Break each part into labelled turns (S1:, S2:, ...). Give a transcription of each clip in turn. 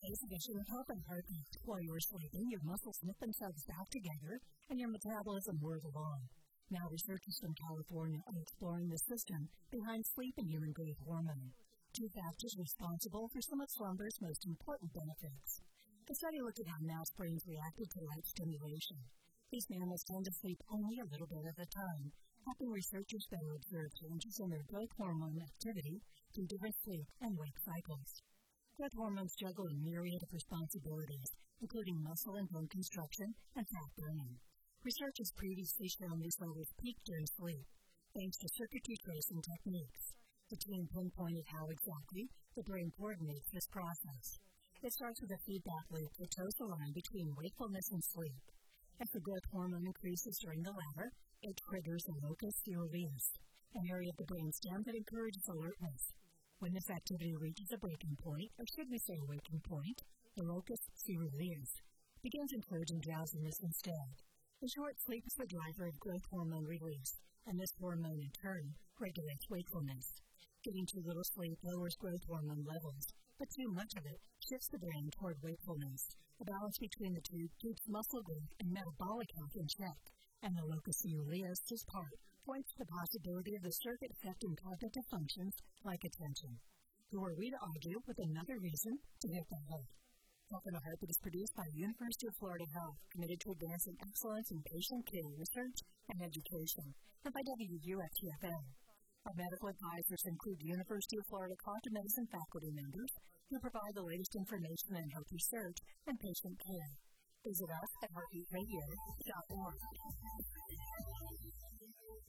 S1: phase of issue with health and heartbeat. While you were sleeping, your muscles knit themselves back together, and your metabolism whirled along. Now researchers from California are exploring the system behind sleep and human growth hormone, two factors responsible for some of slumber's most important benefits. The study looked at how mouse brains reacted to light stimulation. These mammals tend to sleep only a little bit at a time, helping researchers better observe changes in their growth hormone activity through different sleep and wake cycles. Growth hormones juggle a myriad of responsibilities, including muscle and bone construction and fat burning. Research has previously shown these levels peak during sleep, thanks to circuitry tracing techniques. The team pinpointed how exactly the brain coordinates this process. It starts with a feedback loop that shows the line between wakefulness and sleep. As the growth hormone increases during the latter, it triggers the locus coeruleus, an area of the brain stem that encourages alertness. When this activity reaches a breaking point, or should we say waking point, the locus coeruleus begins encouraging drowsiness instead. In short, sleep is the driver of growth hormone release, and this hormone in turn regulates wakefulness. Getting too little sleep lowers growth hormone levels, but too much of it shifts the brain toward wakefulness. The balance between the two keeps muscle growth and metabolic health in check, and the locus coeruleus' part points to the possibility of the circuit affecting cognitive functions like attention. Who are we to argue with another reason to hit the head? Health in a Heartbeat is produced by the University of Florida Health, committed to advancing excellence in patient care research and education, and by WUFTFM. Our medical advisors include the University of Florida College of Medicine faculty members who provide the latest information in health research and patient care. Visit us at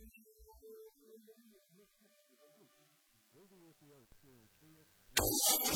S1: heartbeatradio.org.